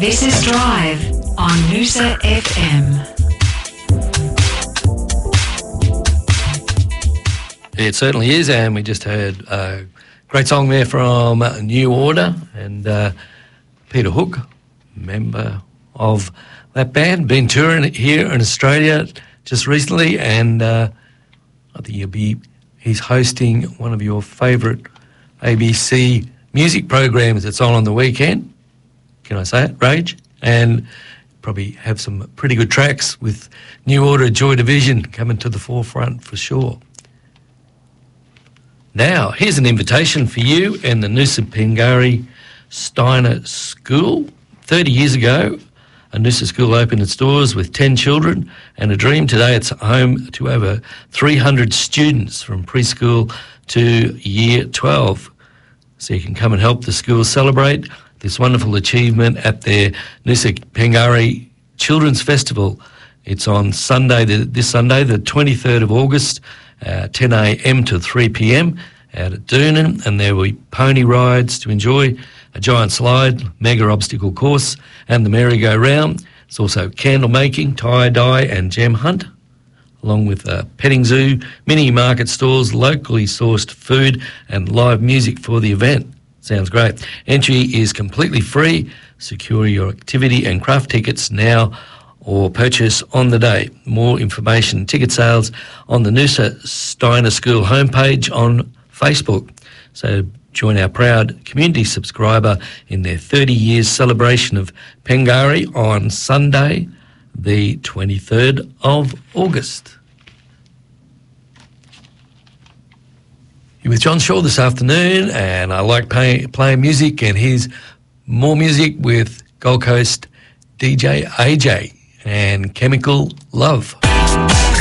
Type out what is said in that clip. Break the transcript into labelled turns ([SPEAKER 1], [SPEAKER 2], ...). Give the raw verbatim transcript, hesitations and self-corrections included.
[SPEAKER 1] This is Drive on Noosa F M.
[SPEAKER 2] It certainly is, and we just heard a great song there from New Order and uh, Peter Hook, member of that band, been touring here in Australia just recently, and uh, I think you'll be he's hosting one of your favourite A B C music programs that's on on the weekend. Can I say it? Rage. And probably have some pretty good tracks with New Order, Joy Division coming to the forefront for sure. Now, here's an invitation for you and the Noosa Pengari Steiner School. thirty years ago, a Noosa school opened its doors with ten children and a dream. Today it's home to over three hundred students from preschool to year twelve. So you can come and help the school celebrate this wonderful achievement at their Noosa Pengari Children's Festival. It's on Sunday, this Sunday, the twenty-third of August, uh, ten a m to three p m out at Doonan, and there will be pony rides to enjoy, a giant slide, mega obstacle course, and the merry-go-round. There's also candle making, tie-dye and gem hunt, along with a petting zoo, mini market stalls, locally sourced food and live music for the event. Sounds great. Entry is completely free. Secure your activity and craft tickets now or purchase on the day. More information and ticket sales on the Noosa Steiner School homepage on Facebook. So join our proud community subscriber in their thirty years celebration of Pengari on Sunday, the twenty-third of August. You're with John Shaw this afternoon, and I like pay, playing music, and here's more music with Gold Coast D J A J and Chemical Love.